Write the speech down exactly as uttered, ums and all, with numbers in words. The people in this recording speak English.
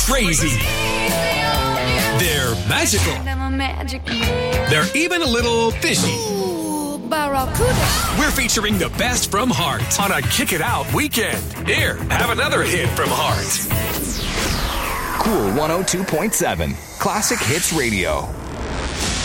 crazy. They're magical. They're even a little fishy. We're featuring the best from Heart on a Kick It Out weekend. Here, have another hit from Heart. Cool one oh two point seven. Classic Hits Radio.